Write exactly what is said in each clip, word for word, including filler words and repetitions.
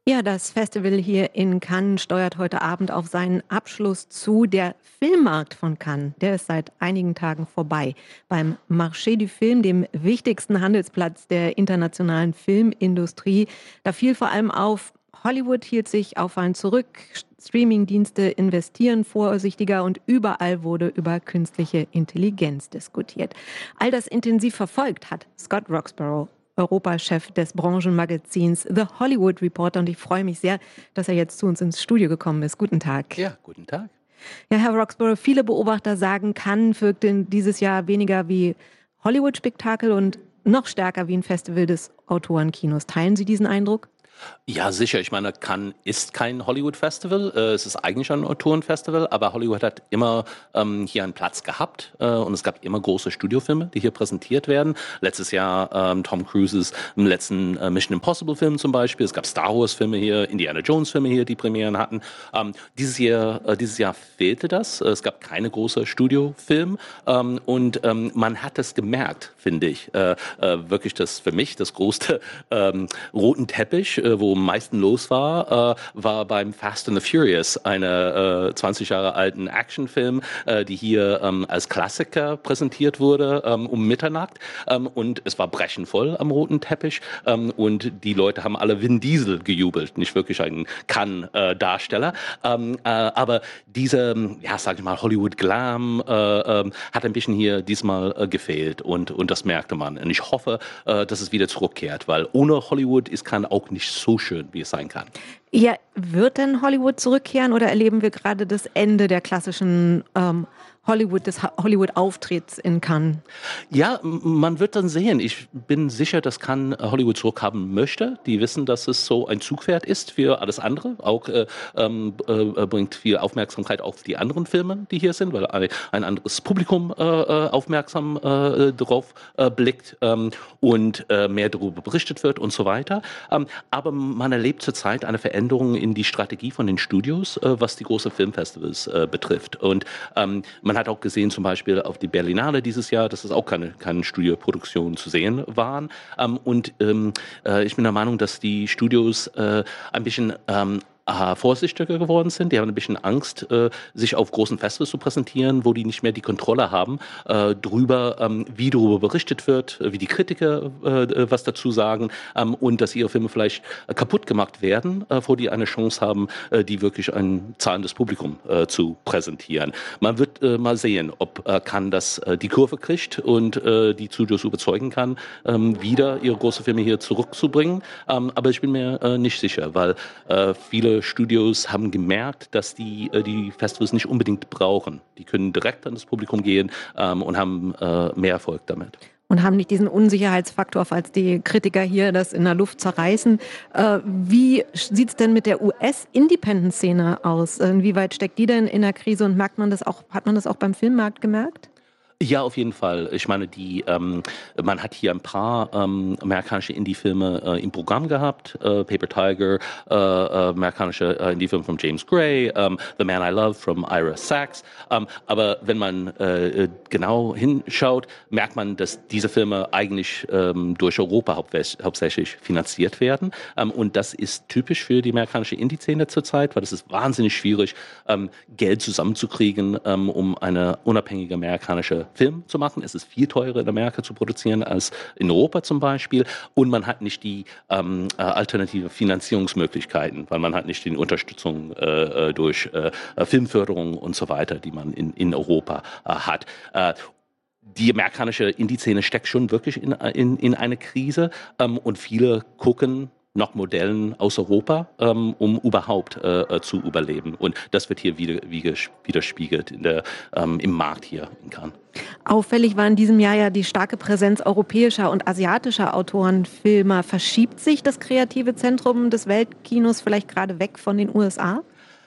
Ja, das Festival hier in Cannes steuert heute Abend auf seinen Abschluss zu. Der Filmmarkt von Cannes, der ist seit einigen Tagen vorbei. Beim Marché du Film, dem wichtigsten Handelsplatz der internationalen Filmindustrie, da fiel vor allem auf, Hollywood hielt sich auffallend zurück. Streamingdienste investieren vorsichtiger und überall wurde über künstliche Intelligenz diskutiert. All das intensiv verfolgt hat Scott Roxborough, Europachef des Branchenmagazins The Hollywood Reporter. Und ich freue mich sehr, dass er jetzt zu uns ins Studio gekommen ist. Guten Tag. Ja, guten Tag. Ja, Herr Roxborough, viele Beobachter sagen, Cannes wirkte dieses Jahr weniger wie Hollywood-Spektakel und noch stärker wie ein Festival des Autorenkinos. Teilen Sie diesen Eindruck? Ja, sicher. Ich meine, Cannes ist kein Hollywood-Festival. Äh, es ist eigentlich ein Autorenfestival, aber Hollywood hat immer ähm, hier einen Platz gehabt äh, und es gab immer große Studiofilme, die hier präsentiert werden. Letztes Jahr ähm, Tom Cruises im letzten äh, Mission Impossible-Film zum Beispiel. Es gab Star Wars-Filme hier, Indiana Jones-Filme hier, die Premieren hatten. Ähm, dieses Jahr, äh, dieses Jahr fehlte das. Es gab keine große Studiofilm ähm, und ähm, man hat es gemerkt, finde ich. Äh, äh, wirklich das für mich das größte ähm, roten Teppich, wo am meisten los war, äh, war beim Fast and the Furious, eine äh, zwanzig Jahre alten Actionfilm, äh, die hier ähm, als Klassiker präsentiert wurde ähm, um Mitternacht. Ähm, und es war brechenvoll am roten Teppich. Ähm, und die Leute haben alle Vin Diesel gejubelt, nicht wirklich ein Cannes-Darsteller. Ähm, äh, aber diese, ja, sag ich mal, Hollywood-Glam äh, äh, hat ein bisschen hier diesmal äh, gefehlt. Und, und das merkte man. Und ich hoffe, äh, dass es wieder zurückkehrt, weil ohne Hollywood ist Cannes auch nicht so schön, wie es sein kann. Ja, wird denn Hollywood zurückkehren oder erleben wir gerade das Ende der klassischen ähm, Hollywood, des Hollywood-Auftritts in Cannes? Ja, m- man wird dann sehen. Ich bin sicher, dass Cannes Hollywood zurückhaben möchte. Die wissen, dass es so ein Zugpferd ist für alles andere. Auch äh, ähm, äh, bringt viel Aufmerksamkeit auf die anderen Filme, die hier sind, weil ein, ein anderes Publikum äh, äh, aufmerksam äh, darauf äh, blickt ähm, und äh, mehr darüber berichtet wird und so weiter. Ähm, aber man erlebt zurzeit eine Veränderung in die Strategie von den Studios, äh, was die großen Filmfestivals äh, betrifft. Und ähm, man hat auch gesehen, zum Beispiel auf die Berlinale dieses Jahr, dass es auch keine, keine Studioproduktionen zu sehen waren. Ähm, und ähm, äh, ich bin der Meinung, dass die Studios äh, ein bisschen ähm, äh, vorsichtiger geworden sind. Die haben ein bisschen Angst, äh, sich auf großen Festivals zu präsentieren, wo die nicht mehr die Kontrolle haben äh, drüber, ähm, wie darüber berichtet wird, wie die Kritiker äh, was dazu sagen ähm, und dass ihre Filme vielleicht äh, kaputt gemacht werden, äh, bevor die eine Chance haben, äh, die wirklich ein zahlendes Publikum äh, zu präsentieren. Man wird äh, mal sehen, ob äh, Cannes das äh, die Kurve kriegt und äh, die Studios überzeugen kann, ähm, wieder ihre großen Filme hier zurückzubringen. Ähm, aber ich bin mir äh, nicht sicher, weil äh, viele Studios haben gemerkt, dass die äh, die Festivals nicht unbedingt brauchen. Die können direkt an das Publikum gehen ähm, und haben äh, mehr Erfolg damit. Und haben nicht diesen Unsicherheitsfaktor, falls die Kritiker hier das in der Luft zerreißen. Äh, wie sieht es denn mit der U S-Independent-Szene aus? Inwieweit steckt die denn in der Krise und merkt man das auch, hat man das auch beim Filmmarkt gemerkt? Ja, auf jeden Fall. Ich meine, die, ähm, man hat hier ein paar ähm, amerikanische Indie-Filme äh, im Programm gehabt. Äh, Paper Tiger, äh, äh, amerikanische äh, Indie-Film von James Gray, ähm, The Man I Love from Ira Sachs. Ähm, aber wenn man äh, genau hinschaut, merkt man, dass diese Filme eigentlich ähm, durch Europa hauptsächlich, hauptsächlich finanziert werden. Ähm, und das ist typisch für die amerikanische Indie-Szene zurzeit, weil es ist wahnsinnig schwierig, ähm, Geld zusammenzukriegen, ähm, um eine unabhängige amerikanische Film zu machen. Es ist viel teurer in Amerika zu produzieren als in Europa zum Beispiel. Und man hat nicht die ähm, äh, alternative Finanzierungsmöglichkeiten, weil man hat nicht die Unterstützung äh, durch äh, Filmförderung und so weiter, die man in, in Europa äh, hat. Äh, Die amerikanische Indie-Szene steckt schon wirklich in, in, in eine Krise ähm, und viele gucken nach Modellen aus Europa, ähm, um überhaupt äh, zu überleben. Und das wird hier wieder, wieder, widerspiegelt in der, ähm, im Markt hier in Cannes. Auffällig war in diesem Jahr ja die starke Präsenz europäischer und asiatischer Autorenfilmer. Verschiebt sich das kreative Zentrum des Weltkinos vielleicht gerade weg von den U S A?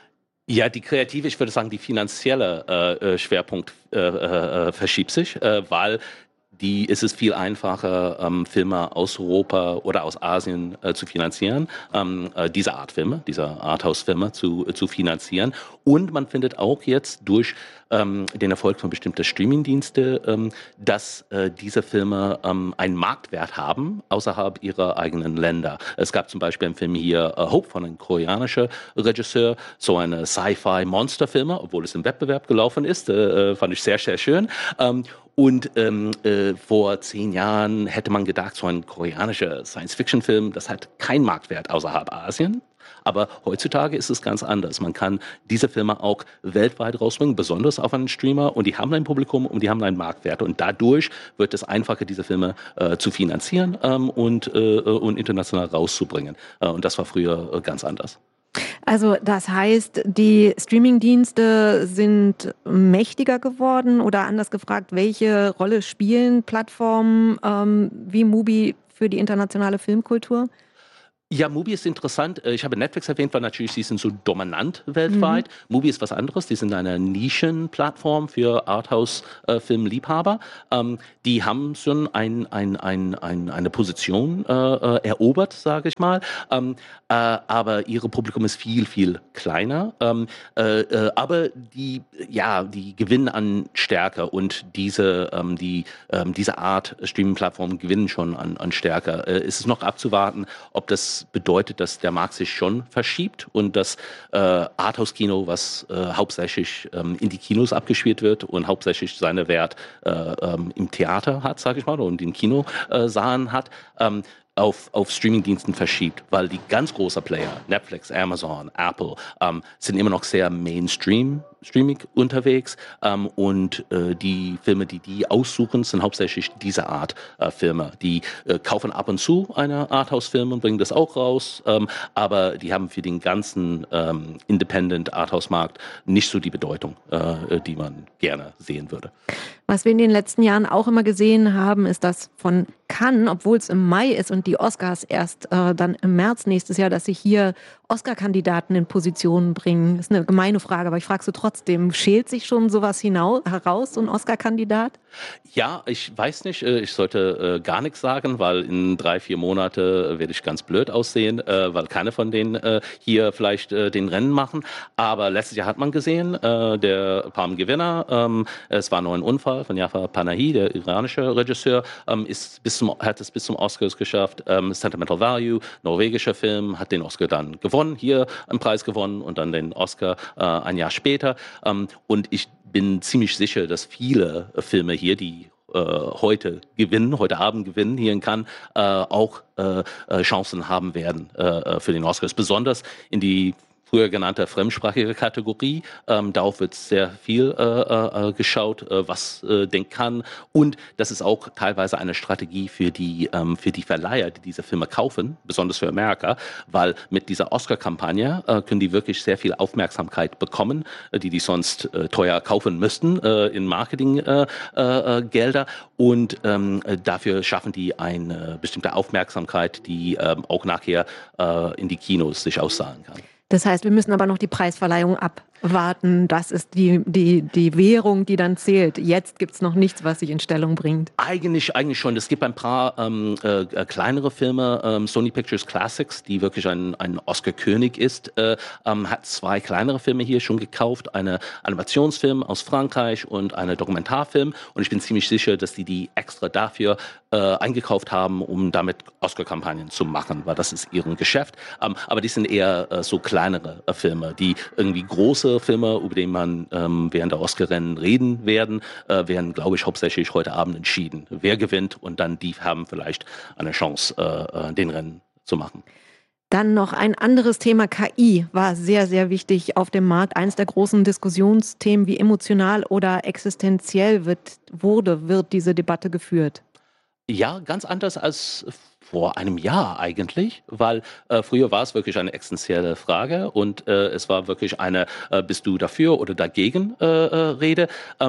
Ja, die kreative, ich würde sagen, die finanzielle äh, Schwerpunkt äh, äh, verschiebt sich, äh, weil die ist es viel einfacher, ähm, Filme aus Europa oder aus Asien äh, zu finanzieren, ähm, äh, diese Art Filme, diese Arthouse-Filme zu, äh, zu finanzieren. Und man findet auch jetzt durch ähm, den Erfolg von bestimmten Streamingdiensten, ähm, dass äh, diese Filme ähm, einen Marktwert haben außerhalb ihrer eigenen Länder. Es gab zum Beispiel einen Film hier, äh, Hope, von einem koreanischen Regisseur, so eine Sci-Fi-Monsterfilme, obwohl es im Wettbewerb gelaufen ist, äh, fand ich sehr, sehr schön. Ähm, Und ähm, äh, vor zehn Jahren hätte man gedacht, so ein koreanischer Science-Fiction-Film, das hat keinen Marktwert außerhalb Asien. Aber heutzutage ist es ganz anders. Man kann diese Filme auch weltweit rausbringen, besonders auf einen Streamer. Und die haben ein Publikum und die haben einen Marktwert. Und dadurch wird es einfacher, diese Filme äh, zu finanzieren ähm, und, äh, und international rauszubringen. Äh, und das war früher äh, ganz anders. Also das heißt, die Streamingdienste sind mächtiger geworden oder anders gefragt, welche Rolle spielen Plattformen ähm, wie Mubi für die internationale Filmkultur? Ja, Mubi ist interessant. Ich habe Netflix erwähnt, weil natürlich sie sind so dominant weltweit. Mhm. Mubi ist was anderes. Die sind eine Nischenplattform für Arthouse-Filmliebhaber. Ähm, die haben schon ein, ein, ein, ein, eine Position äh, äh, erobert, sage ich mal. Ähm, äh, aber ihre Publikum ist viel, viel kleiner. Ähm, äh, äh, aber die, ja, die gewinnen an Stärke und diese, ähm, die, ähm, diese Art Streaming-Plattformen gewinnen schon an, an Stärke. Äh, es ist noch abzuwarten, ob das bedeutet, dass der Markt sich schon verschiebt und das äh, Arthouse-Kino, was äh, hauptsächlich ähm, in die Kinos abgespielt wird und hauptsächlich seine Wert äh, ähm, im Theater hat, sage ich mal, und in Kinosaalen äh, hat, ähm, auf, auf Streamingdiensten verschiebt, weil die ganz großen Player, Netflix, Amazon, Apple, ähm, sind immer noch sehr Mainstream Streaming unterwegs ähm, und äh, die Filme, die die aussuchen, sind hauptsächlich diese Art äh, Filme. Die äh, kaufen ab und zu eine Arthouse-Film und bringen das auch raus, ähm, aber die haben für den ganzen ähm, Independent Arthouse-Markt nicht so die Bedeutung, äh, die man gerne sehen würde. Was wir in den letzten Jahren auch immer gesehen haben, ist, dass von Cannes, obwohl es im Mai ist und die Oscars erst äh, dann im März nächstes Jahr, dass sich hier Oscar-Kandidaten in Positionen bringen. Das ist eine gemeine Frage, aber ich frage so trotzdem, schält sich schon sowas hinaus, heraus, so ein Oscar-Kandidat? Ja, ich weiß nicht, äh, ich sollte äh, gar nichts sagen, weil in drei, vier Monate werde ich ganz blöd aussehen, äh, weil keine von denen äh, hier vielleicht äh, den Rennen machen. Aber letztes Jahr hat man gesehen, äh, der Palmgewinner, ähm, es war nur ein Unfall von Jafar Panahi, der iranische Regisseur, ähm, ist bis zum, hat es bis zum Oscars geschafft. Ähm, Sentimental Value, norwegischer Film, hat den Oscar dann gewonnen, hier einen Preis gewonnen und dann den Oscar äh, ein Jahr später. Ähm, und ich bin ziemlich sicher, dass viele Filme hier, die äh, heute gewinnen, heute Abend gewinnen hier in Cannes, äh, auch äh, äh, Chancen haben werden äh, für den Oscars. Besonders in die früher genannte fremdsprachige Kategorie. Ähm, darauf wird sehr viel äh, äh, geschaut, äh, was äh, denkt kann. Und das ist auch teilweise eine Strategie für die, ähm, für die Verleiher, die diese Filme kaufen, besonders für Amerika, weil mit dieser Oscar-Kampagne äh, können die wirklich sehr viel Aufmerksamkeit bekommen, äh, die die sonst äh, teuer kaufen müssten äh, in Marketinggelder. Äh, äh, Gelder. Und ähm, dafür schaffen die eine bestimmte Aufmerksamkeit, die ähm, auch nachher äh, in die Kinos sich auszahlen kann. Das heißt, wir müssen aber noch die Preisverleihung abwarten. Das ist die, die, die Währung, die dann zählt. Jetzt gibt es noch nichts, was sich in Stellung bringt. Eigentlich, eigentlich schon. Es gibt ein paar ähm, äh, kleinere Filme. Ähm, Sony Pictures Classics, die wirklich ein, ein Oscar-König ist, äh, ähm, hat zwei kleinere Filme hier schon gekauft. Eine Animationsfilm aus Frankreich und eine Dokumentarfilm. Und ich bin ziemlich sicher, dass die die extra dafür äh, eingekauft haben, um damit Oscar-Kampagnen zu machen, weil das ist ihren Geschäft. Ähm, aber die sind eher äh, so kleinere äh, Filme. Die irgendwie große Filme, über die man ähm, während der Oscar-Rennen reden werden, äh, werden, glaube ich, hauptsächlich heute Abend entschieden. Wer gewinnt und dann die haben vielleicht eine Chance, äh, den Rennen zu machen. Dann noch ein anderes Thema. K I war sehr, sehr wichtig auf dem Markt. Eines der großen Diskussionsthemen, wie emotional oder existenziell wird, wurde, wird diese Debatte geführt. Ja, ganz anders als vor einem Jahr eigentlich, weil äh, früher war es wirklich eine existenzielle Frage und äh, es war wirklich eine äh, bist du dafür oder dagegen äh, äh, Rede. Ähm,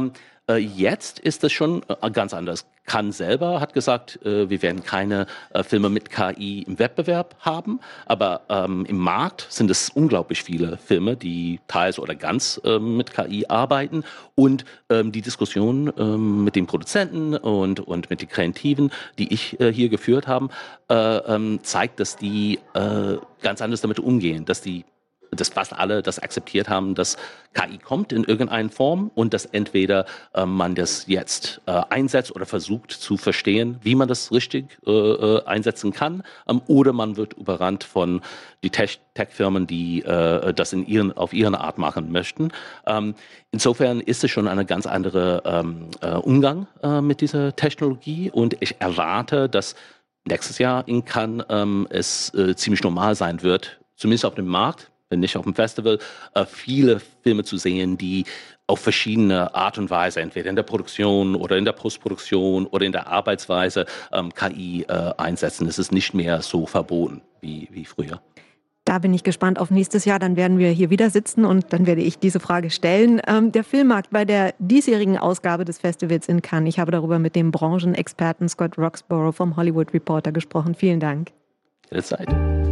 Äh, jetzt ist es schon äh, ganz anders. Cannes selber hat gesagt, äh, wir werden keine äh, Filme mit K I im Wettbewerb haben, aber ähm, im Markt sind es unglaublich viele Filme, die teils oder ganz äh, mit K I arbeiten, und ähm, die Diskussion ähm, mit den Produzenten und, und mit den Kreativen, die ich äh, hier geführt habe, äh, ähm, zeigt, dass die äh, ganz anders damit umgehen, dass die dass fast alle das akzeptiert haben, dass K I kommt in irgendeiner Form und dass entweder äh, man das jetzt äh, einsetzt oder versucht zu verstehen, wie man das richtig äh, äh, einsetzen kann, ähm, oder man wird überrannt von die Tech- Tech-Firmen, die äh, das in ihren, auf ihre Art machen möchten. Ähm, insofern ist es schon ein ganz anderer ähm, äh, Umgang äh, mit dieser Technologie, und ich erwarte, dass nächstes Jahr in Cannes ähm, es äh, ziemlich normal sein wird, zumindest auf dem Markt, wenn nicht auf dem Festival, äh, viele Filme zu sehen, die auf verschiedene Art und Weise, entweder in der Produktion oder in der Postproduktion oder in der Arbeitsweise, ähm, K I äh, einsetzen. Es ist nicht mehr so verboten wie, wie früher. Da bin ich gespannt auf nächstes Jahr. Dann werden wir hier wieder sitzen und dann werde ich diese Frage stellen. Ähm, der Filmmarkt bei der diesjährigen Ausgabe des Festivals in Cannes. Ich habe darüber mit dem Branchenexperten Scott Roxborough vom Hollywood Reporter gesprochen. Vielen Dank. Jede Zeit.